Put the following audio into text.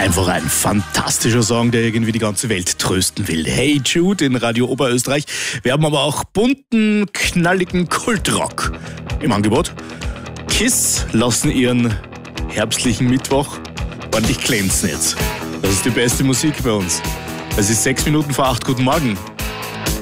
Einfach ein fantastischer Song, der irgendwie die ganze Welt trösten will. Hey Jude in Radio Oberösterreich. Wir haben aber auch bunten, knalligen Kultrock im Angebot. KISS lassen ihren herbstlichen Mittwoch ordentlich glänzen jetzt. Das ist die beste Musik bei uns. Es ist 6 Minuten vor 8. Guten Morgen.